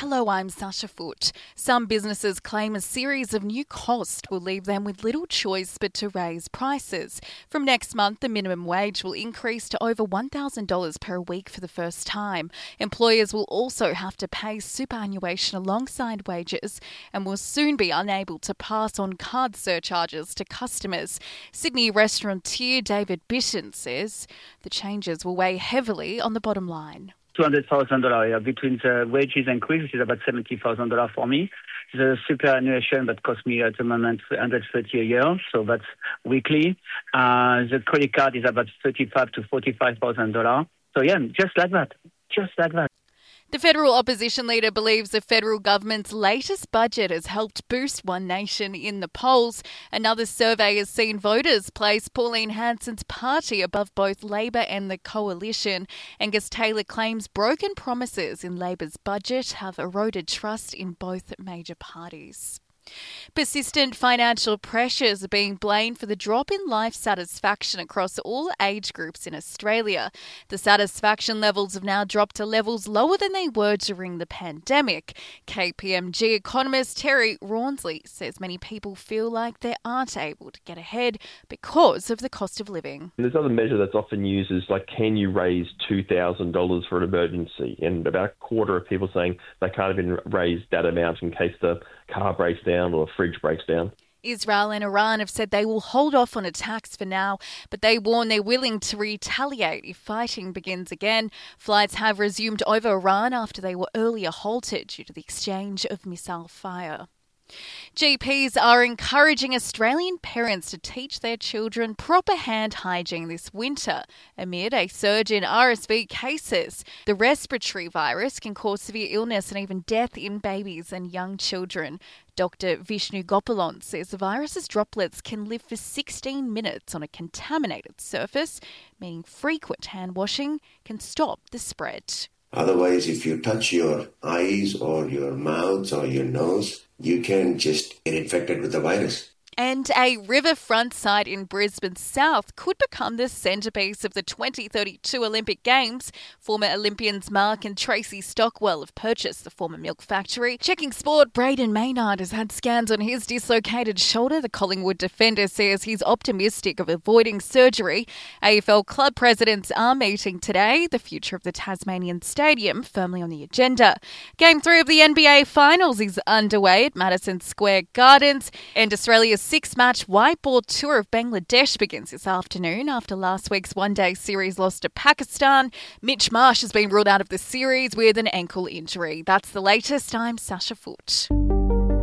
Hello, I'm Sasha Foote. Some businesses claim a series of new costs will leave them with little choice but to raise prices. From next month, the minimum wage will increase to over $1,000 per week for the first time. Employers will also have to pay superannuation alongside wages and will soon be unable to pass on card surcharges to customers. Sydney restaurateur David Bitton says the changes will weigh heavily on the bottom line. $200,000 between the wages increase, which is about $70,000 for me. The superannuation that cost me at the moment $130 a year, so that's weekly. The credit card is about $35,000 to $45,000. So yeah, just like that. The federal opposition leader believes the federal government's latest budget has helped boost One Nation in the polls. Another survey has seen voters place Pauline Hanson's party above both Labor and the Coalition. Angus Taylor claims broken promises in Labor's budget have eroded trust in both major parties. Persistent financial pressures are being blamed for the drop in life satisfaction across all age groups in Australia. The satisfaction levels have now dropped to levels lower than they were during the pandemic. KPMG economist Terry Rawnsley says many people feel like they aren't able to get ahead because of the cost of living. There's another measure that's often used is can you raise $2,000 for an emergency? And about a quarter of people saying they can't even raise that amount in case the car breaks down or the fridge breaks down. Israel and Iran have said they will hold off on attacks for now, but they warn they're willing to retaliate if fighting begins again. Flights have resumed over Iran after they were earlier halted due to the exchange of missile fire. GPs are encouraging Australian parents to teach their children proper hand hygiene this winter amid a surge in RSV cases. The respiratory virus can cause severe illness and even death in babies and young children. Dr. Vishnu Gopalan says the virus's droplets can live for 16 minutes on a contaminated surface, meaning frequent hand washing can stop the spread. Otherwise, if you touch your eyes or your mouth or your nose, you can just get infected with the virus. And a riverfront site in Brisbane South could become the centrepiece of the 2032 Olympic Games. Former Olympians Mark and Tracy Stockwell have purchased the former milk factory. Checking sport, Braden Maynard has had scans on his dislocated shoulder. The Collingwood defender says he's optimistic of avoiding surgery. AFL club presidents are meeting today. The future of the Tasmanian Stadium firmly on the agenda. Game 3 of the NBA Finals is underway at Madison Square Gardens, and Australia's six-match whiteboard tour of Bangladesh begins this afternoon after last week's one-day series loss to Pakistan. Mitch Marsh has been ruled out of the series with an ankle injury. That's the latest. I'm Sasha Foote.